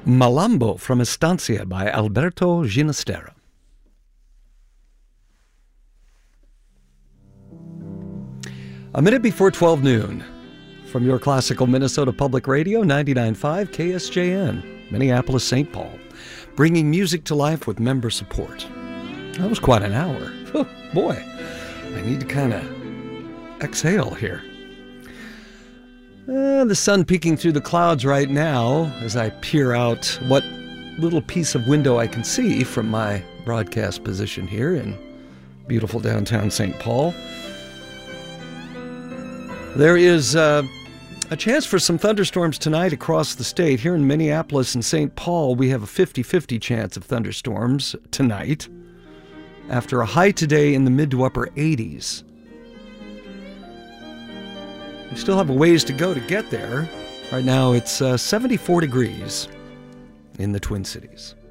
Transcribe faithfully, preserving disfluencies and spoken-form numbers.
Malambo from Estancia by Alberto Ginastera. A minute before twelve noon from your classical Minnesota Public Radio, ninety-nine point five K S J N, Minneapolis, Saint Paul, bringing music to life with member support. That was quite an hour. Oh, boy, I need to kind of exhale here. Uh, the sun peeking through the clouds right now as I peer out what little piece of window I can see from my broadcast position here in beautiful downtown Saint Paul. There is uh, a chance for some thunderstorms tonight across the state. Here in Minneapolis and Saint Paul, we have a fifty-fifty chance of thunderstorms tonight after a high today in the mid to upper eighties. We still have a ways to go to get there. Right now it's uh, seventy-four degrees in the Twin Cities.